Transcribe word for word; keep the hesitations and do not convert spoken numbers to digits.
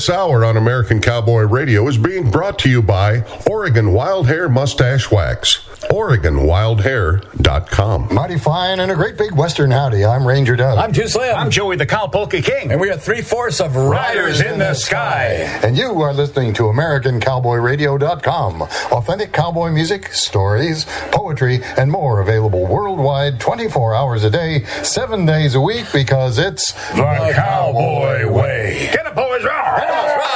This hour on American Cowboy Radio is being brought to you by Oregon Wild Hair Mustache Wax. Oregon Wild Hair dot com. Mighty fine and a great big Western howdy. I'm Ranger Doug. I'm Too Slim. I'm Joey the Cowpolka King. And we are three-fourths of Riders, Riders in, in the Sky. And you are listening to American Cowboy Radio dot com. Authentic cowboy music, stories, poetry, and more available worldwide twenty-four hours a day, seven days a week, because it's the Cowboy Way. Get it, boys. Roar.